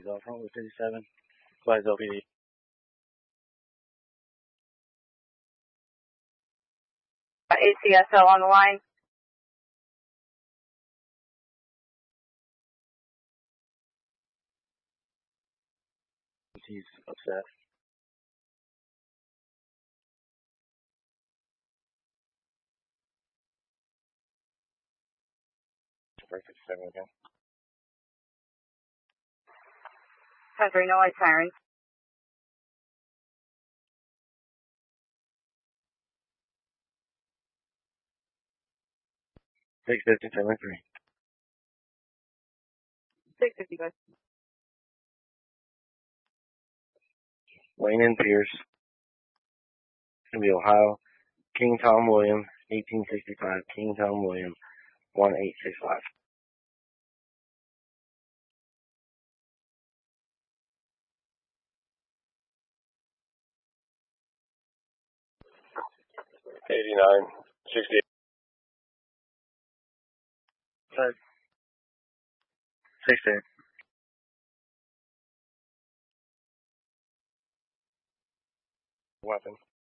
off Route 57. Flags LPD. ACSL on the line. He's upset. Break 57 again. 10-3, no light sirens. Six 57-3. 650, guys. Wayne and Pierce. It's going to be Ohio. King Tom William, 1865. King Tom William, 1865. $89, 68. 68. Weapon.